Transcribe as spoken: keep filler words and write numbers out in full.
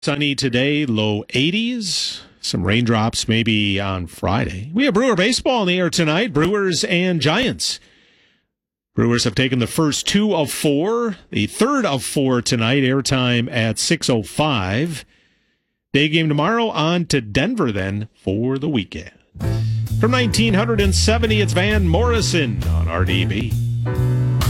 Sunny today, low eighties. Some raindrops maybe on Friday. We have Brewer baseball in the air tonight. Brewers and Giants. Brewers have taken the first two of four. The third of four tonight. Airtime at six oh five. Day game tomorrow. On to Denver then for the weekend. From nineteen seventy, it's Van Morrison on R D B.